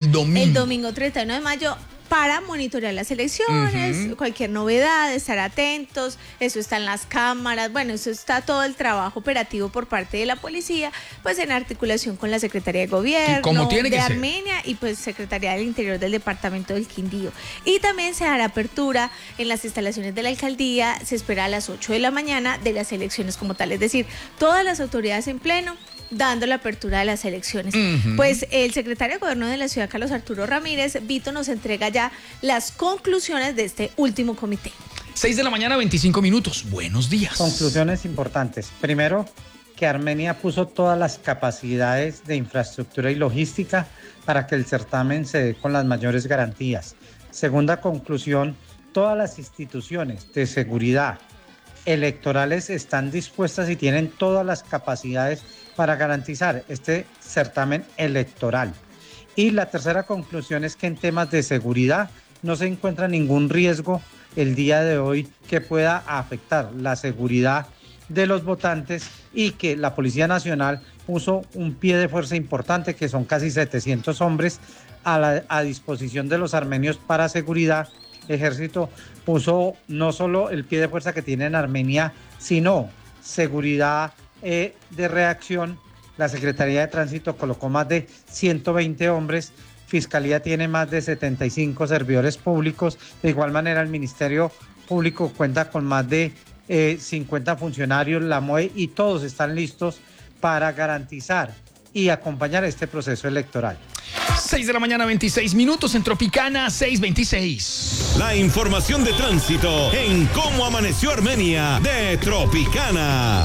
El domingo 31 de mayo para monitorear las elecciones, cualquier novedad, estar atentos, eso está en las cámaras, bueno, eso está todo el trabajo operativo por parte de la policía, pues en articulación con la Secretaría de Gobierno de Armenia y pues Secretaría del Interior del Departamento del Quindío. Y también se hará apertura en las instalaciones de la alcaldía, se espera a las 8 de la mañana de las elecciones como tal, es decir, todas las autoridades en pleno, dando la apertura de las elecciones. Pues el secretario de Gobierno de la ciudad, Carlos Arturo Ramírez, Vito, nos entrega ya las conclusiones de este último comité. 6:25 a.m. Buenos días. Conclusiones importantes. Primero, que Armenia puso todas las capacidades de infraestructura y logística para que el certamen se dé con las mayores garantías. Segunda conclusión, todas las instituciones de seguridad electorales están dispuestas y tienen todas las capacidades para garantizar este certamen electoral. Y la tercera conclusión es que en temas de seguridad no se encuentra ningún riesgo el día de hoy que pueda afectar la seguridad de los votantes y que la Policía Nacional puso un pie de fuerza importante, que son casi 700 hombres a disposición de los armenios para seguridad. Ejército puso no solo el pie de fuerza que tiene en Armenia, sino seguridad de reacción. La Secretaría de Tránsito colocó más de 120 hombres, Fiscalía tiene más de 75 servidores públicos, de igual manera el Ministerio Público cuenta con más de 50 funcionarios, la MOE, y todos están listos para garantizar y acompañar este proceso electoral. 6:26 a.m. en Tropicana 6:26. La información de tránsito en Cómo Amaneció Armenia de Tropicana.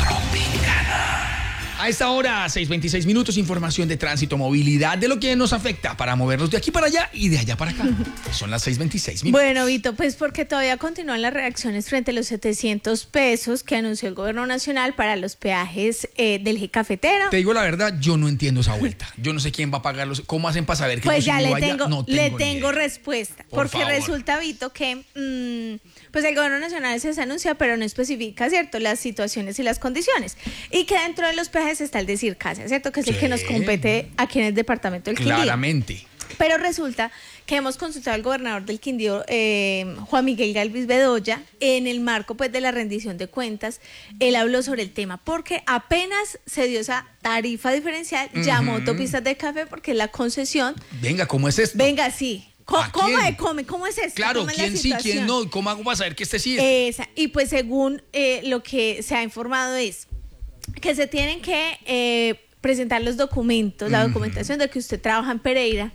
A esta hora, 6:26 a.m, información de tránsito, movilidad, de lo que nos afecta para movernos de aquí para allá y de allá para acá. Son las 6:26 a.m. Bueno, Vito, pues porque todavía continúan las reacciones frente a los 700 pesos que anunció el Gobierno Nacional para los peajes del eje cafetero. Te digo la verdad, yo no entiendo esa vuelta. Yo no sé quién va a pagarlos. ¿Cómo hacen para saber que pues yo ya le tengo respuesta. Porque resulta, Vito, que pues el Gobierno Nacional se anuncia, pero no especifica, ¿cierto?, las situaciones y las condiciones. Y que dentro de los peajes está el de Circasia, ¿cierto?, que es el que nos compete aquí en el departamento del Quindío. Claramente. Pero resulta que hemos consultado al gobernador del Quindío, Juan Miguel Galvis Bedoya, en el marco pues de la rendición de cuentas. Él habló sobre el tema porque apenas se dio esa tarifa diferencial, llamó Autopistas de Café porque es la concesión. Venga, ¿cómo es esto? Venga, sí. ¿Cómo es esto? Claro, ¿quién sí, quién no? ¿Cómo hago para saber que este sí es? Y pues según lo que se ha informado es que se tienen que presentar los documentos, la documentación de que usted trabaja en Pereira,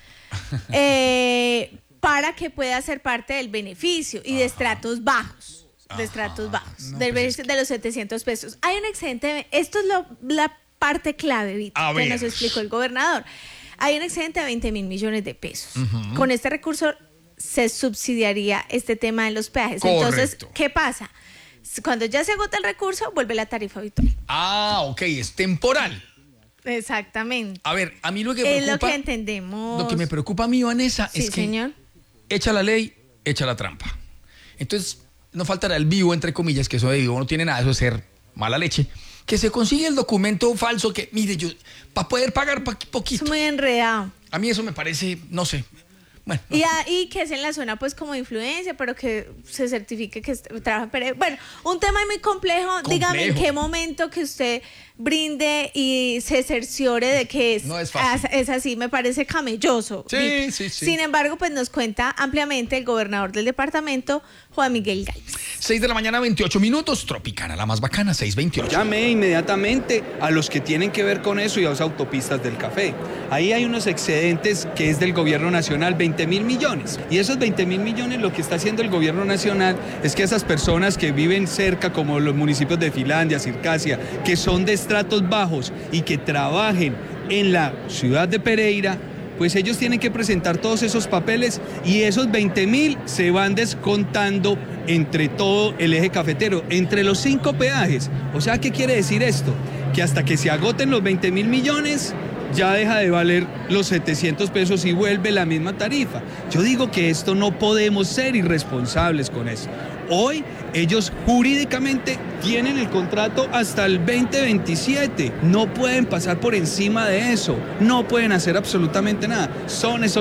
para que pueda ser parte del beneficio y de estratos bajos, de los 700 pesos. Hay un excedente, esto es la parte clave, Vito, que nos explicó el gobernador. Hay un excedente de 20 mil millones de pesos. Con este recurso se subsidiaría este tema de los peajes. Correcto. Entonces, ¿qué pasa? Cuando ya se agota el recurso, vuelve la tarifa habitual. Ok, es temporal. Exactamente. A ver, a mí lo que me preocupa... Es lo que entendemos. Lo que me preocupa a mí, Vanessa, sí, es que señor. Echa la ley, echa la trampa. Entonces, no faltará el vivo, entre comillas, que eso de vivo no tiene nada, eso es ser mala leche, que se consigue el documento falso que, mire, yo, para poder pagar poquito. Es muy enredado. A mí eso me parece, no sé... Bueno, y que es en la zona pues como de influencia, pero que se certifique que trabaja en Pereira. Bueno, un tema muy complejo. Dígame en qué momento que usted brinde y se cerciore de que no es fácil. Es así, me parece camelloso. Sí. Sin embargo, pues nos cuenta ampliamente el gobernador del departamento, Juan Miguel Galvis. 6:28 a.m, Tropicana, la más bacana, 6:28. Llamé inmediatamente a los que tienen que ver con eso y a las autopistas del café. Ahí hay unos excedentes que es del gobierno nacional, 20 mil millones. Y esos 20 mil millones lo que está haciendo el gobierno nacional es que esas personas que viven cerca, como los municipios de Finlandia, Circasia, que son de estratos bajos y que trabajen en la ciudad de Pereira, pues ellos tienen que presentar todos esos papeles y esos 20 mil se van descontando entre todo el eje cafetero, entre los 5 peajes. O sea, ¿qué quiere decir esto? Que hasta que se agoten los 20 mil millones, ya deja de valer los 700 pesos y vuelve la misma tarifa. Yo digo que esto no podemos ser irresponsables con eso. Hoy ellos jurídicamente tienen el contrato hasta el 2027. No pueden pasar por encima de eso. No pueden hacer absolutamente nada. Son esos